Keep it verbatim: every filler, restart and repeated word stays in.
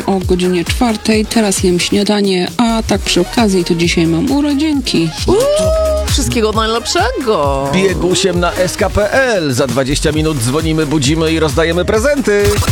o godzinie czwartej. Teraz jem śniadanie, a tak przy okazji to dzisiaj mam urodzinki. Uuu, wszystkiego najlepszego. Biegusiem na S K kropka P L. Za dwadzieścia minut dzwonimy, budzimy i rozdajemy prezenty.